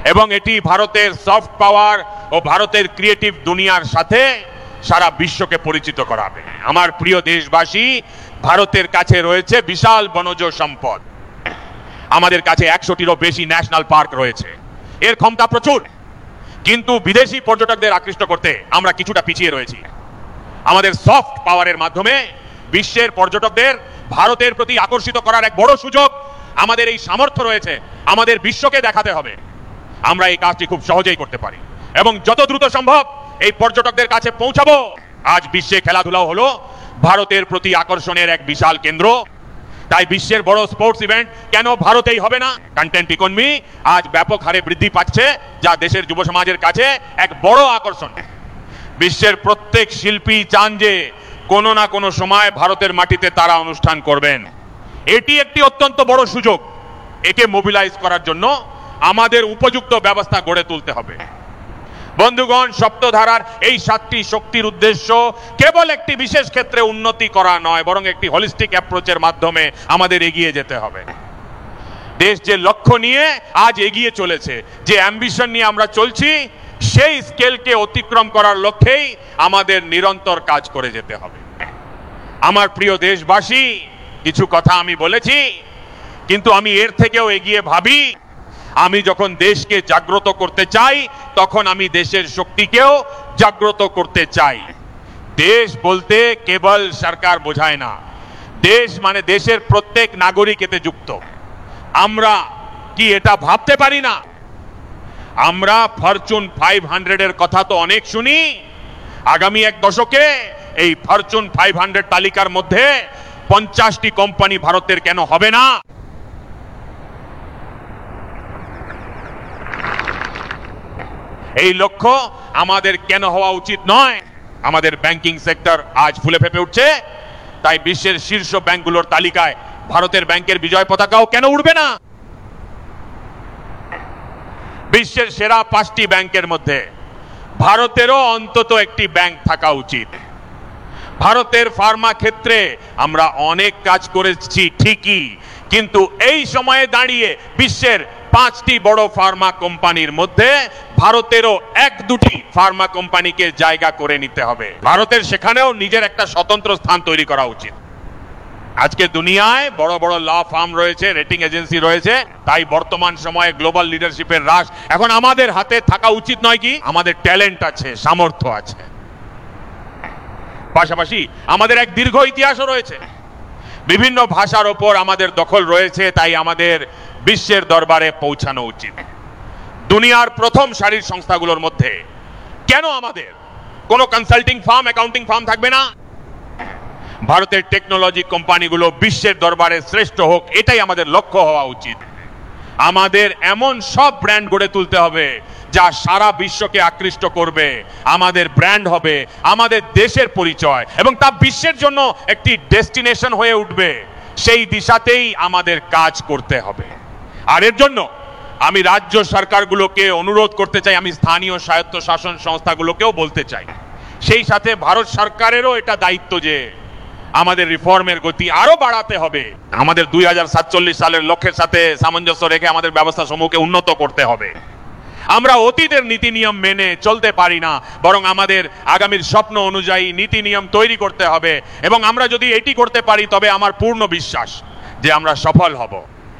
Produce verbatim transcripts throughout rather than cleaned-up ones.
এবং এটি ভারতের সফট পাওয়ার ও ভারতের ক্রিয়েটিভ দুনিয়ার সাথে সারা বিশ্বকে পরিচিত করাবে। আমার প্রিয় দেশবাসী, ভারতের কাছে রয়েছে বিশাল বনজ সম্পদ। আমাদের কাছে একশোটিরও বেশি ন্যাশনাল পার্ক রয়েছে। এর ক্ষমতা প্রচুর, কিন্তু বিদেশি পর্যটকদের আকৃষ্ট করতে আমরা কিছুটা পিছিয়ে রয়েছি। আমাদের সফট পাওয়ারের মাধ্যমে বিশ্বের পর্যটকদের ভারতের প্রতি আকর্ষিত করার এক বড় সুযোগ আমাদের এই সামর্থ্য রয়েছে। আমাদের বিশ্বকে দেখাতে হবে আমরা এই কাজটি খুব সহজেই করতে পারি এবং যত দ্রুত সম্ভব এই পর্যটকদের কাছে পৌঁছাবো। আজ বিশ্বে খেলাধুলাও হলো ভারতের প্রতি আকর্ষণের এক বিশাল কেন্দ্র। তাই বিশ্বের বড় স্পোর্টস ইভেন্ট কেন ভারতেই হবে না? কন্টেন্ট ইকোনমি আজ ব্যাপক হারে বৃদ্ধি পাচ্ছে, যা দেশের যুব সমাজের কাছে এক বড় আকর্ষণ। বিশ্বের প্রত্যেক শিল্পী চান যে কোনো না কোনো সময় ভারতের মাটিতে তারা অনুষ্ঠান করবেন। এটি একটি অত্যন্ত বড় সুযোগ। একে মোবিলাইজ করার জন্য আমাদের উপযুক্ত ব্যবস্থা গড়ে তুলতে হবে। বন্ধুগণ, সপ্তধারার এই সাতটি শক্তির উদ্দেশ্য কেবল একটি বিশেষ ক্ষেত্রে উন্নতি করা নয়, বরং একটি হোলিস্টিক অ্যাপ্রোচের মাধ্যমে আমাদের এগিয়ে যেতে হবে। দেশ যে লক্ষ্য নিয়ে আজ এগিয়ে চলেছে, যে অ্যাম্বিশন নিয়ে আমরা চলছি, সেই স্কেলকে অতিক্রম করার লক্ষ্যেই আমাদের নিরন্তর কাজ করে যেতে হবে। আমার প্রিয় দেশবাসী, কিছু কথা আমি বলেছি, কিন্তু আমি এর থেকেও এগিয়ে ভাবি। আমি যখন দেশকে জাগ্রত করতে চাই, তখন আমি দেশের শক্তিকেও জাগ্রত করতে চাই। দেশ বলতে কেবল সরকার বোঝায় না, দেশ মানে দেশের প্রত্যেক নাগরিক এতে যুক্ত। আমরা কি এটা ভাবতে পারি না? আমরা ফরচুন ফাইভ হান্ড্রেডের কথা তো অনেক শুনি। আগামী এক দশকে এই ফরচুন ফাইভ হান্ড্রেড তালিকার মধ্যে পঞ্চাশটি কোম্পানি ভারতের কেন হবে না? এই লক্ষ্য আমাদের কেন হওয়া উচিত নয়? আমাদের ব্যাংকিং সেক্টর আজ ফুলে ফেপে উঠছে, তাই বিশ্বের শীর্ষ ব্যাংকগুলোর তালিকায় ভারতের ব্যাংকের বিজয় পতাকাও কেন উড়বে না? বিশ্বের সেরা পাঁচটি ব্যাংকের মধ্যে ভারতেরও অন্তত একটি ব্যাংক থাকা উচিত। ভারতের ফার্মা ক্ষেত্রে আমরা অনেক কাজ করেছি ঠিকই, কিন্তু এই সময়ে দাঁড়িয়ে বিশ্বের পাঁচটি বড় ফার্মা কোম্পানির মধ্যে ভারতেরও এক দুটি ফার্মা কোম্পানিকে জায়গা করে নিতে হবে। ভারতের সেখানেও নিজের একটা স্বতন্ত্র স্থান তৈরি করা উচিত। আজকে দুনিয়ায় বড় বড় ল ফার্ম রয়েছে, রেটিং এজেন্সি রয়েছে, তাই বর্তমান সময়ে গ্লোবাল লিডারশিপের হ্রাস এখন আমাদের হাতে থাকা উচিত নয় কি? আমাদের ট্যালেন্ট আছে, সামর্থ্য আছে, পাশাপাশি আমাদের এক দীর্ঘ ইতিহাসও রয়েছে। বিভিন্ন ভাষার ওপর আমাদের দখল রয়েছে, তাই আমাদের বিশ্বের দরবারে পৌঁছানো উচিত। দুনিয়ার প্রথম সারির সংস্থাগুলোর মধ্যে কেন আমাদের কোনো কনসাল্টিং ফার্ম, অ্যাকাউন্টিং ফার্ম থাকবে না? ভারতের টেকনোলজি কোম্পানিগুলো বিশ্বের দরবারে শ্রেষ্ঠ হোক, এটাই আমাদের লক্ষ্য হওয়া উচিত। আমাদের এমন সব ব্র্যান্ড গড়ে তুলতে হবে যা সারা বিশ্বকে আকৃষ্ট করবে। আমাদের ব্র্যান্ড হবে আমাদের দেশের পরিচয় এবং তা বিশ্বের জন্য একটি ডেস্টিনেশন হয়ে উঠবে। সেই দিশাতেই আমাদের কাজ করতে হবে। আর এর জন্য আমি রাজ্য সরকারগুলোকে অনুরোধ করতে চাই, আমি স্থানীয় স্বায়ত্তশাসন সংস্থাগুলোকেও বলতে চাই, সেই সাথে ভারত সরকারেরও এটা দায়িত্ব যে আমাদের রিফর্মের গতি আরো বাড়াতে হবে। আমাদের দুই হাজার সাতচল্লিশ সালের লক্ষ্যের সাথে সামঞ্জস্য রেখে আমাদের ব্যবস্থা সমূহকে উন্নত করতে হবে। আমরা অতীতের নীতি নিয়ম মেনে চলতে পারি না, বরং আমাদের আগামীর স্বপ্ন অনুযায়ী নীতি নিয়ম তৈরি করতে হবে। এবং আমরা যদি এটি করতে পারি, তবে আমার পূর্ণ বিশ্বাস যে আমরা সফল হব।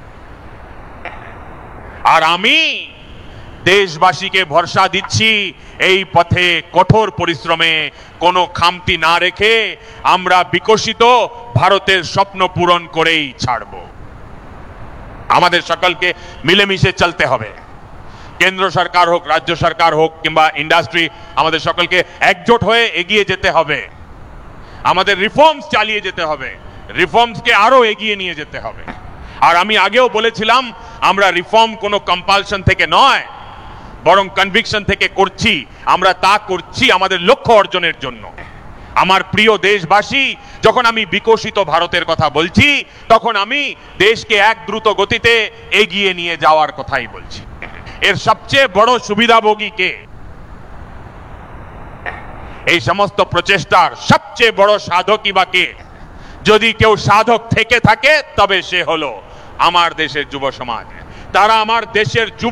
আর আমি দেশবাসীকে ভরসা দিচ্ছি, এই পথে কঠোর পরিশ্রমে কোনো খামতি না রেখে আমরা বিকশিত ভারতের স্বপ্ন পূরণ করেই ছাড়ব। আমাদের সকলকে মিলেমিশে চলতে হবে। কেন্দ্র সরকার হোক, রাজ্য সরকার হোক কিংবা ইন্ডাস্ট্রি, আমাদের সকলকে একজোট হয়ে এগিয়ে যেতে হবে। আমাদের রিফর্মস চালিয়ে যেতে হবে, রিফর্মসকে আরো এগিয়ে নিয়ে যেতে হবে। আর আমি আগেও বলেছিলাম, আমরা রিফর্ম কোনো কম্পালশন থেকে নয়, বরং কনভিকশন থেকে করছি। আমরা তা করছি আমাদের লক্ষ্য অর্জনের জন্য। আমার প্রিয় দেশবাসী, যখন আমি বিকশিত ভারতের কথা বলছি, তখন আমি দেশকে এক দ্রুত গতিতে এগিয়ে নিয়ে যাওয়ার কথাই বলছি। এর সবচেয়ে বড় সুবিধাভোগী কে? এই সমস্ত প্রচেষ্টার সবচেয়ে বড় সাধকই বা কে? যদি কেউ সাধক থেকে থাকে, তবে সে হলো আমার দেশের যুব সমাজ। তারা আমার দেশের যুব